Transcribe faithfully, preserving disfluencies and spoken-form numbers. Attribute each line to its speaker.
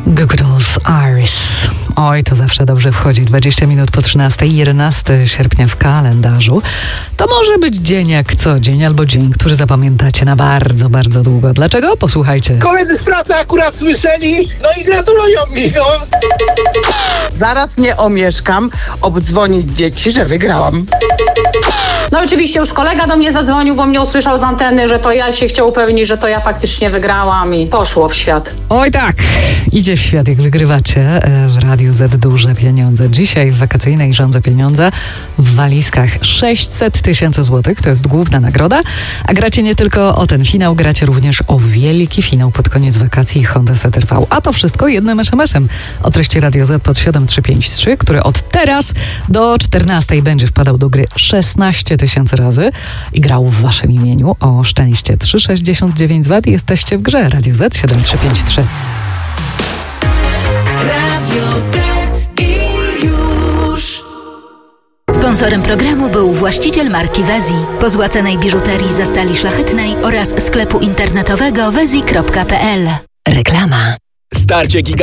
Speaker 1: Google's Iris. Oj, to zawsze dobrze wchodzi. dwadzieścia minut po trzynastej, jedenastego sierpnia w kalendarzu. To może być dzień jak co dzień, albo dzień, który zapamiętacie na bardzo, bardzo długo. Dlaczego? Posłuchajcie.
Speaker 2: Koledzy z pracy akurat słyszeli, no i gratulują mi, no.
Speaker 3: Zaraz nie omieszkam obdzwonić dzieci, że wygrałam.
Speaker 4: No oczywiście już kolega do mnie zadzwonił, bo mnie usłyszał z anteny, że to ja się chciał upewnić, że to ja faktycznie wygrałam i poszło w świat.
Speaker 1: Oj tak, idzie w świat, jak wygrywacie w Radiu Z duże pieniądze. Dzisiaj w wakacyjnej Żądze Pieniądze w walizkach sześćset tysięcy złotych, to jest główna nagroda, a gracie nie tylko o ten finał, gracie również o wielki finał pod koniec wakacji Honda C R V. A to wszystko jednym es em esem o treści Radio Z pod siedem trzy pięć trzy, który od teraz do czternastej będzie wpadał do gry szesnaście tysięcy razy i grał w waszym imieniu o szczęście. trzy sześćdziesiąt dziewięć złotych. Jesteście w grze. Radio Z siedem trzy pięć trzy.
Speaker 5: Radio Z i już.
Speaker 6: Sponsorem programu był właściciel marki Wezi, pozłacanej biżuterii ze stali szlachetnej oraz sklepu internetowego wezi kropka pe el. Reklama.
Speaker 5: Starcie giga